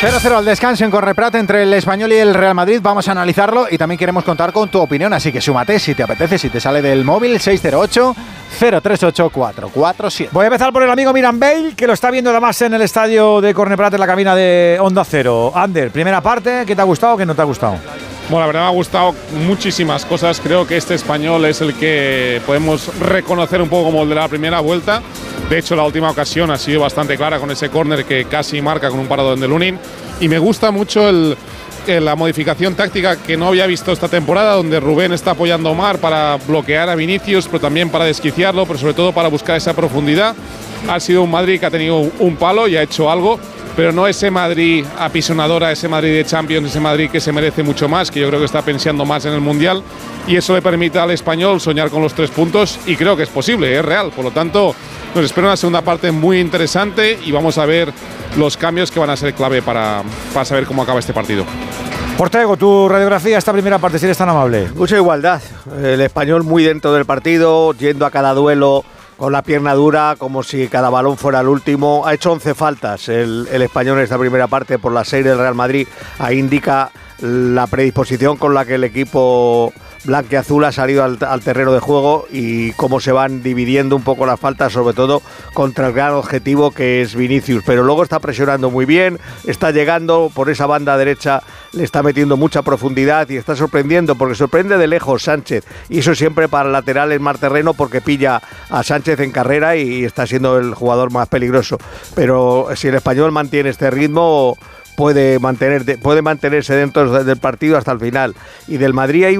0-0 al descanso en Cornellà entre el Español y el Real Madrid. Vamos a analizarlo y también queremos contar con tu opinión, así que súmate si te apetece, si te sale del móvil. 608-038-447. Voy a empezar por el amigo Miran Bale, que lo está viendo además en el estadio de Cornellà, en la cabina de Onda Cero. Ander, primera parte, ¿qué te ha gustado o qué no te ha gustado? Bueno, la verdad me ha gustado muchísimas cosas. Creo que este Español es el que podemos reconocer un poco como el de la primera vuelta. De hecho, la última ocasión ha sido bastante clara con ese córner que casi marca con un paradón de Lunin. Y me gusta mucho la modificación táctica que no había visto esta temporada, donde Rubén está apoyando a Omar para bloquear a Vinicius, pero también para desquiciarlo, pero sobre todo para buscar esa profundidad. Ha sido un Madrid que ha tenido un palo y ha hecho algo, pero no ese Madrid apisonadora, ese Madrid de Champions, ese Madrid que se merece mucho más, que yo creo que está pensando más en el Mundial, y eso le permite al Español soñar con los 3 puntos, y creo que es posible, es real. Por lo tanto, nos espera una segunda parte muy interesante y vamos a ver los cambios que van a ser clave para saber cómo acaba este partido. Ortego, tu radiografía esta primera parte, si eres tan amable. Mucha igualdad. El Español muy dentro del partido, yendo a cada duelo con la pierna dura, como si cada balón fuera el último. Ha hecho 11 faltas el Español en esta primera parte por la 6 del Real Madrid. Ahí indica la predisposición con la que el equipo blanquiazul ha salido al terreno de juego y cómo se van dividiendo un poco las faltas, sobre todo contra el gran objetivo que es Vinicius. Pero luego está presionando muy bien, está llegando por esa banda derecha, le está metiendo mucha profundidad y está sorprendiendo, porque sorprende de lejos Sánchez, y eso siempre para el lateral es más terreno, porque pilla a Sánchez en carrera y está siendo el jugador más peligroso. Pero si el Español mantiene este ritmo, puede mantenerse dentro del partido hasta el final. Y del Madrid hay